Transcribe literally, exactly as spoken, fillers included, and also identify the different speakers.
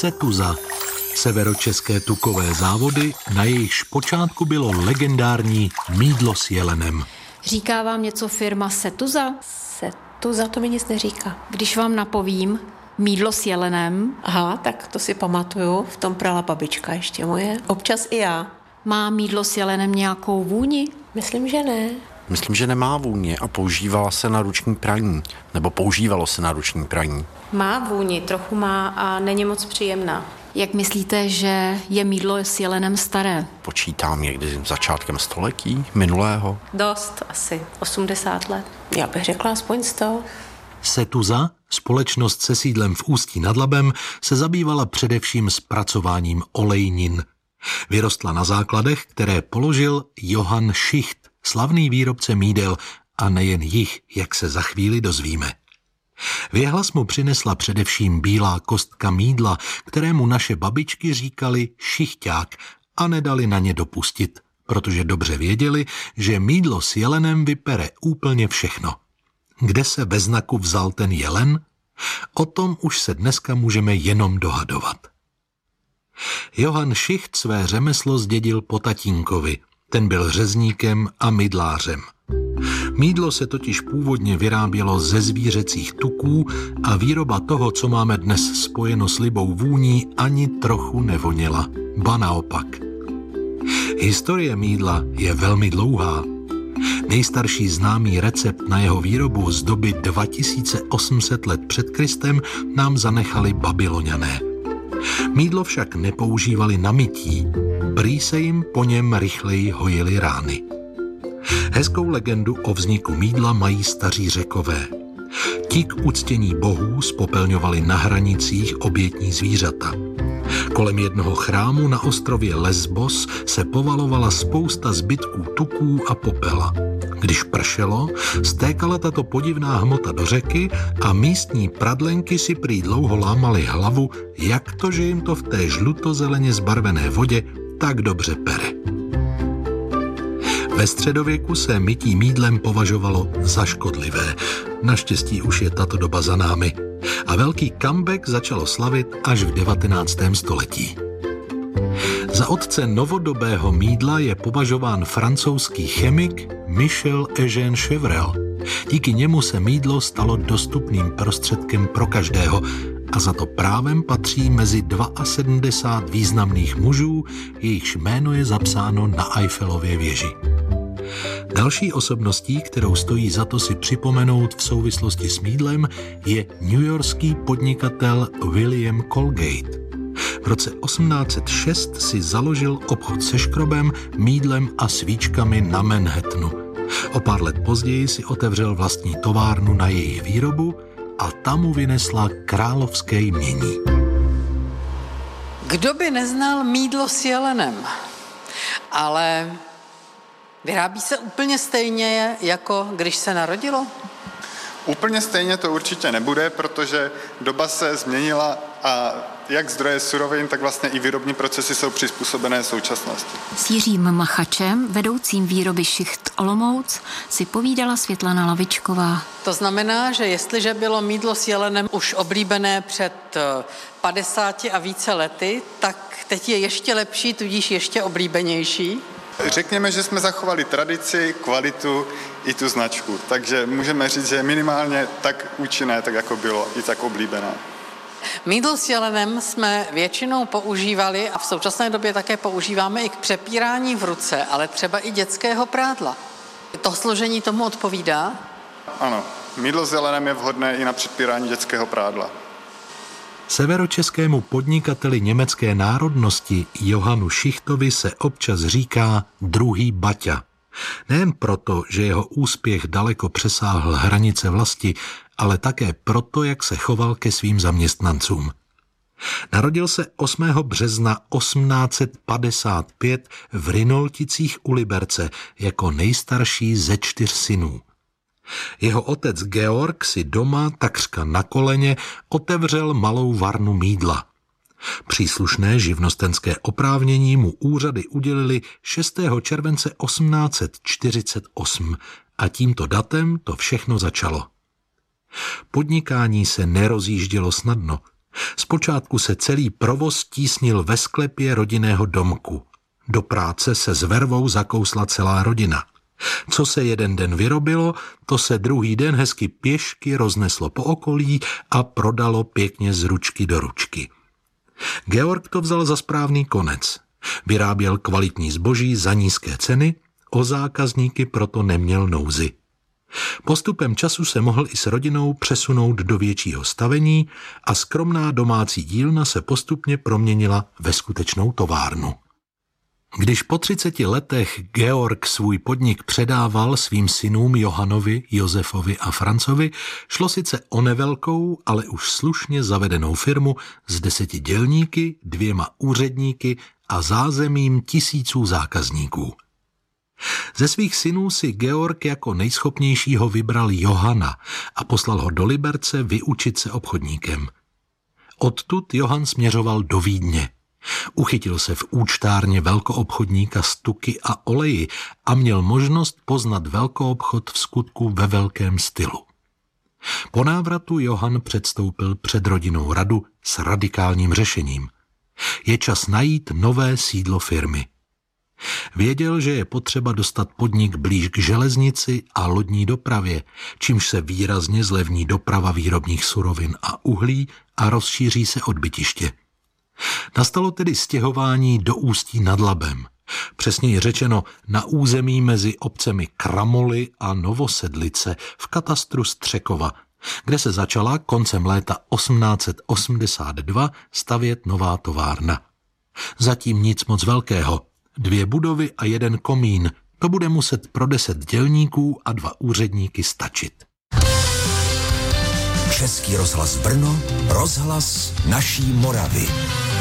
Speaker 1: Setuza. Severočeské tukové závody, na jejichž počátku bylo legendární mýdlo s jelenem.
Speaker 2: Říká vám něco firma Setuza?
Speaker 3: Setuza to mi nic neříká.
Speaker 2: Když vám napovím mýdlo s jelenem.
Speaker 3: Aha, tak to si pamatuju, v tom prala babička ještě moje. Občas i já.
Speaker 2: Má mýdlo s jelenem nějakou vůni?
Speaker 3: Myslím, že ne.
Speaker 4: Myslím, že nemá vůni a používala se na ruční praní. Nebo používalo se na ruční praní.
Speaker 3: Má vůni, trochu má a není moc příjemná.
Speaker 2: Jak myslíte, že je mýdlo s jelenem staré?
Speaker 4: Počítám někdy začátkem století minulého.
Speaker 3: Dost, asi osmdesát let. Já bych řekla aspoň sto.
Speaker 1: Setuza, společnost se sídlem v Ústí nad Labem, se zabývala především zpracováním olejnin. Vyrostla na základech, které položil Johann Schicht, slavný výrobce mýdel, a nejen jich, jak se za chvíli dozvíme. Věhlas mu přinesla především bílá kostka mýdla, kterému naše babičky říkali šichťák a nedali na ně dopustit, protože dobře věděli, že mýdlo s jelenem vypere úplně všechno. Kde se ve znaku vzal ten jelen? O tom už se dneska můžeme jenom dohadovat. Johann Schicht své řemeslo zdědil po tatínkovi. Ten byl řezníkem a mydlářem. Mýdlo se totiž původně vyrábělo ze zvířecích tuků a výroba toho, co máme dnes spojeno s libou vůní, ani trochu nevoněla. Ba naopak. Historie mýdla je velmi dlouhá. Nejstarší známý recept na jeho výrobu z doby dva tisíce osm set let před Kristem nám zanechali Babyloňané. Mýdlo však nepoužívali na mytí, prý se jim po něm rychleji hojily rány. Hezkou legendu o vzniku mýdla mají staří Řekové. Ti k uctění bohů spopelňovali na hranicích obětní zvířata. Kolem jednoho chrámu na ostrově Lesbos se povalovala spousta zbytků tuků a popela. Když pršelo, stékala tato podivná hmota do řeky a místní pradlenky si prý dlouho lámali hlavu, jak to, že jim to v té žlutozeleně zbarvené vodě tak dobře pere. Ve středověku se mytí mýdlem považovalo za škodlivé. Naštěstí už je tato doba za námi. A velký comeback začalo slavit až v devatenáctém století. Za otce novodobého mýdla je považován francouzský chemik Michel Eugène Chevrel. Díky němu se mýdlo stalo dostupným prostředkem pro každého a za to právem patří mezi sedmdesát dva významných mužů, jejichž jméno je zapsáno na Eiffelově věži. Další osobností, kterou stojí za to si připomenout v souvislosti s mýdlem, je newyorský podnikatel William Colgate. V roce osmnáct set šest si založil obchod se škrobem, mýdlem a svíčkami na Manhattanu. O pár let později si otevřel vlastní továrnu na jejich výrobu a ta mu vynesla královské jmění.
Speaker 5: Kdo by neznal mýdlo s jelenem? Ale vyrábí se úplně stejně, jako když se narodilo?
Speaker 6: Úplně stejně to určitě nebude, protože doba se změnila a jak zdroje surovin, tak vlastně i výrobní procesy jsou přizpůsobené současnosti.
Speaker 2: S Jiřím Machačem, vedoucím výroby Šicht Olomouc, si povídala Světlana Lavičková.
Speaker 5: To znamená, že jestliže bylo mýdlo s jelenem už oblíbené před padesáti a více lety, tak teď je ještě lepší, tudíž ještě oblíbenější?
Speaker 6: Řekněme, že jsme zachovali tradici, kvalitu i tu značku, takže můžeme říct, že je minimálně tak účinné, tak jako bylo, i tak oblíbené.
Speaker 5: Mýdlo s jelenem jsme většinou používali a v současné době také používáme i k přepírání v ruce, ale třeba i dětského prádla. To složení tomu odpovídá?
Speaker 6: Ano, mýdlo s jelenem je vhodné i na přepírání dětského prádla.
Speaker 1: Severočeskému podnikateli německé národnosti Johannu Schichtovi se občas říká druhý Baťa. Nejen proto, že jeho úspěch daleko přesáhl hranice vlasti, ale také proto, jak se choval ke svým zaměstnancům. Narodil se osmého března osmnáct set padesát pět v Rynolticích u Liberce jako nejstarší ze čtyř synů. Jeho otec Georg si doma, takřka na koleně, otevřel malou varnu mýdla. Příslušné živnostenské oprávnění mu úřady udělili šestého července osmnáct set čtyřicet osm a tímto datem to všechno začalo. Podnikání se nerozjíždělo snadno. Zpočátku se celý provoz tísnil ve sklepě rodinného domku. Do práce se s vervou zakousla celá rodina. Co se jeden den vyrobilo, to se druhý den hezky pěšky rozneslo po okolí a prodalo pěkně z ručky do ručky. Georg to vzal za správný konec. Vyráběl kvalitní zboží za nízké ceny, o zákazníky proto neměl nouzy. Postupem času se mohl i s rodinou přesunout do většího stavení a skromná domácí dílna se postupně proměnila ve skutečnou továrnu. Když po třiceti letech Georg svůj podnik předával svým synům Johanovi, Josefovi a Francovi, šlo sice o nevelkou, ale už slušně zavedenou firmu s deseti dělníky, dvěma úředníky a zázemím tisíců zákazníků. Ze svých synů si Georg jako nejschopnějšího vybral Johana a poslal ho do Liberce vyučit se obchodníkem. Odtud Johan směřoval do Vídně. Uchytil se v účtárně velkoobchodníka s tuky a oleji a měl možnost poznat velkoobchod v skutku ve velkém stylu. Po návratu Johan předstoupil před rodinnou radu s radikálním řešením. Je čas najít nové sídlo firmy. Věděl, že je potřeba dostat podnik blíž k železnici a lodní dopravě, čímž se výrazně zlevní doprava výrobních surovin a uhlí a rozšíří se odbytiště. Nastalo tedy stěhování do Ústí nad Labem, přesněji řečeno na území mezi obcemi Kramoly a Novosedlice v katastru Střekova, kde se začala koncem léta osmnáct set osmdesát dva stavět nová továrna. Zatím nic moc velkého, dvě budovy a jeden komín, to bude muset pro deset dělníků a dva úředníky stačit.
Speaker 7: Český rozhlas Brno, rozhlas naší Moravy.